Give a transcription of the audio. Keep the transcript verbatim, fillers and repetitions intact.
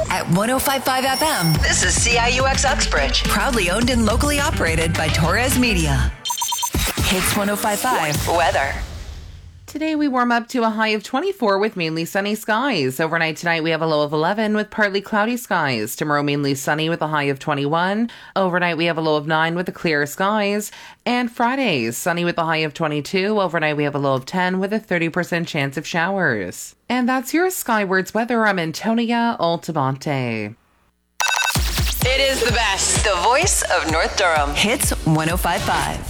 at one oh five point five F M. This is C I U X Uxbridge. Proudly owned and locally operated by Torres Media. Hits one oh five point five. Weather. Today we warm up to a high of twenty-four with mainly sunny skies. Overnight tonight we have a low of eleven with partly cloudy skies. Tomorrow mainly sunny with a high of twenty-one. Overnight we have a low of nine with the clear skies. And Friday, sunny with a high of twenty-two. Overnight we have a low of ten with a thirty percent chance of showers. And that's your Skywards weather. I'm Antonia Altamonte. It is the best. The voice of North Durham. Hits one oh five point five.